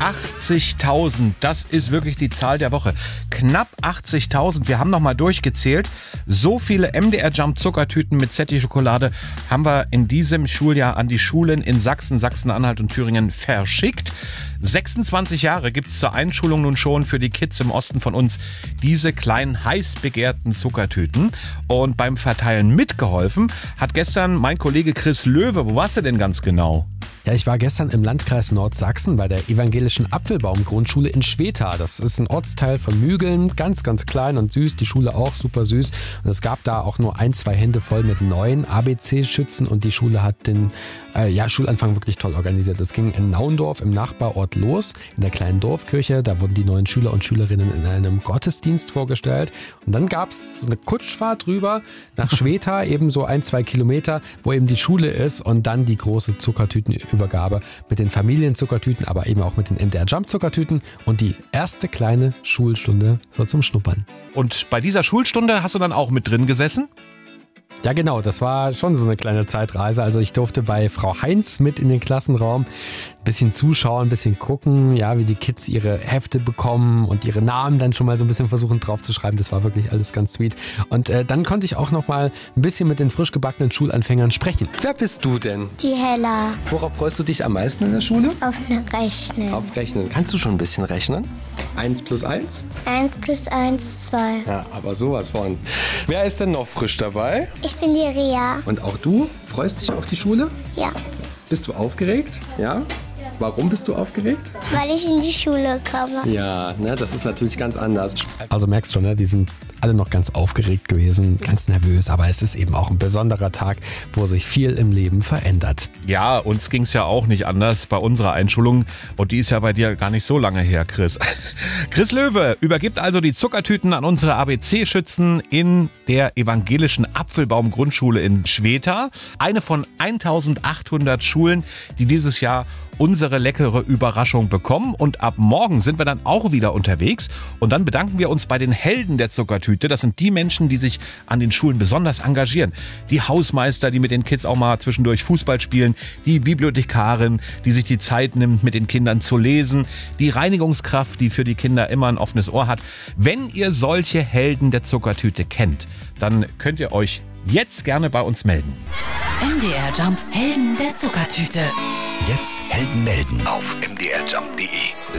80.000, das ist wirklich die Zahl der Woche. Knapp 80.000, wir haben nochmal durchgezählt. So viele MDR Jump Zuckertüten mit Zetti-Schokolade haben wir in diesem Schuljahr an die Schulen in Sachsen, Sachsen-Anhalt und Thüringen verschickt. 26 Jahre gibt es zur Einschulung nun schon für die Kids im Osten von uns diese kleinen heiß begehrten Zuckertüten. Und beim Verteilen mitgeholfen hat gestern mein Kollege Chris Löwe. Wo warst du denn ganz genau? Ja, ich war gestern im Landkreis Nordsachsen bei der evangelischen Apfelbaum-Grundschule in Schweta. Das ist ein Ortsteil von Mügeln, ganz, ganz klein und süß. Die Schule auch super süß. Und es gab da auch nur 1-2 Hände voll mit neuen ABC-Schützen und die Schule hat den Schulanfang wirklich toll organisiert. Es ging in Naundorf im Nachbarort los, in der kleinen Dorfkirche. Da wurden die neuen Schüler und Schülerinnen in einem Gottesdienst vorgestellt. Und dann gab es so eine Kutschfahrt rüber nach Schweta, eben so 1-2 Kilometer, wo eben die Schule ist und dann die große Zuckertütenübergabe mit den Familienzuckertüten, aber eben auch mit den MDR Jump Zuckertüten und die erste kleine Schulstunde so zum Schnuppern. Und bei dieser Schulstunde hast du dann auch mit drin gesessen? Ja genau, das war schon so eine kleine Zeitreise. Also ich durfte bei Frau Heinz mit in den Klassenraum ein bisschen zuschauen, ein bisschen gucken, ja, wie die Kids ihre Hefte bekommen und ihre Namen dann schon mal so ein bisschen versuchen drauf zu schreiben. Das war wirklich alles ganz sweet. Und dann konnte ich auch noch mal ein bisschen mit den frisch gebackenen Schulanfängern sprechen. Wer bist du denn? Die Hella. Worauf freust du dich am meisten in der Schule? Auf Rechnen. Auf Rechnen. Kannst du schon ein bisschen rechnen? 1 plus 1? 1 plus 1, 2. Ja, aber sowas von. Wer ist denn noch frisch dabei? Ich bin die Ria. Und auch du freust dich auf die Schule? Ja, Bist du aufgeregt? Ja? Warum bist du aufgeregt? weil ich in die Schule komme. Ja, ne, das ist natürlich ganz anders. Also merkst du, ne, die sind alle noch ganz aufgeregt gewesen, ganz nervös, aber es ist eben auch ein besonderer Tag, wo sich viel im Leben verändert. Ja, uns ging es ja auch nicht anders bei unserer Einschulung. Und die ist ja bei dir gar nicht so lange her, Chris. Chris Löwe übergibt also die Zuckertüten an unsere ABC-Schützen in der evangelischen Apfelbaum-Grundschule in Schweta. Eine von 1800 Schulen, die dieses Jahr unsere leckere Überraschung bekommen. Und ab morgen sind wir dann auch wieder unterwegs. Und dann bedanken wir uns bei den Helden der Zuckertüte. Das sind die Menschen, die sich an den Schulen besonders engagieren. Die Hausmeister, die mit den Kids auch mal zwischendurch Fußball spielen. Die Bibliothekarin, die sich die Zeit nimmt, mit den Kindern zu lesen. Die Reinigungskraft, die für die Kinder immer ein offenes Ohr hat. Wenn ihr solche Helden der Zuckertüte kennt, dann könnt ihr euch jetzt gerne bei uns melden. MDR Jump Helden der Zuckertüte. Jetzt Helden melden auf mdrjump.de.